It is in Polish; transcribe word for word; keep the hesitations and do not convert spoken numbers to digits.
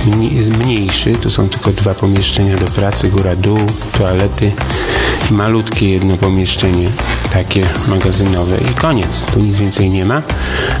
mniejszy, to są tylko dwa pomieszczenia do pracy, góra, dół, toalety, malutkie jedno pomieszczenie, takie magazynowe i koniec, tu nic więcej nie ma,